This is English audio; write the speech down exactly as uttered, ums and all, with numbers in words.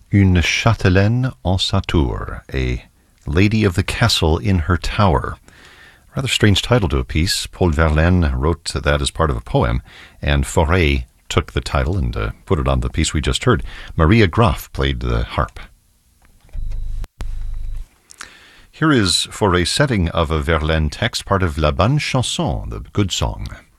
Une châtelaine en sa tour, a lady of the castle in her tower. Rather strange title to a piece. Paul Verlaine wrote that as part of a poem, and Fauré took the title and uh, put it on the piece we just heard. Maria Graf played the harp. Here is Fauré's setting of a Verlaine text, part of La Bonne Chanson, the good song.